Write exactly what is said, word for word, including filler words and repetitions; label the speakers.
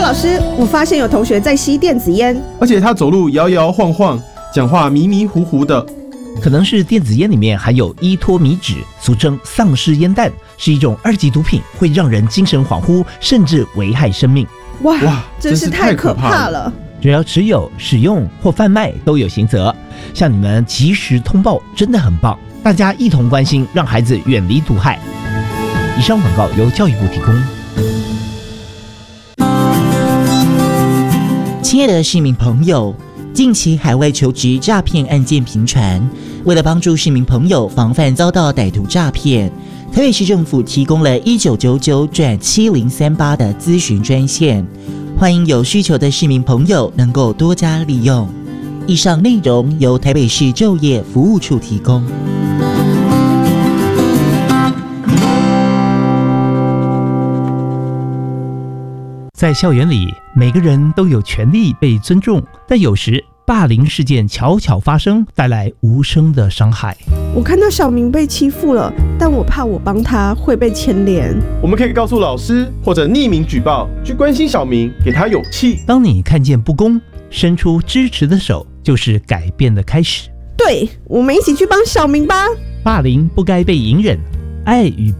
Speaker 1: 老师，我发现有同学在吸电子烟，
Speaker 2: 而且他走路摇摇晃晃，讲话迷迷糊糊的。
Speaker 3: 可能是电子烟里面含有依托米酯，俗称丧尸烟弹，是一种二级毒品，会让人精神恍惚，甚至危害生命。
Speaker 1: 哇，哇真是太可怕了！
Speaker 3: 只要持有、使用或贩卖都有刑责。像你们及时通报真的很棒，大家一同关心，让孩子远离毒害。以上广告由教育部提供。
Speaker 4: 亲爱的市民朋友，近期海外求职诈骗案件频传，为了帮助市民朋友防范遭到歹徒诈骗，台北市政府提供了一九九九转七零三八的咨询专线，欢迎有需求的市民朋友能够多加利用。以上内容由台北市就业服务处提供。
Speaker 3: 在校园里，每个人都有权利被尊重，但有时霸凌事件悄悄发生，带来无声的伤害。
Speaker 1: 我看到小明被欺负了，但我怕我帮他会被牵连。
Speaker 2: 我们可以告诉老师，或者匿名举报，去关心小明，给他勇气。
Speaker 3: 当你看见不公，伸出支持的手，就是改变的开始。
Speaker 1: 对，我们一起去帮小明吧。
Speaker 3: 霸凌不该被隐忍，爱与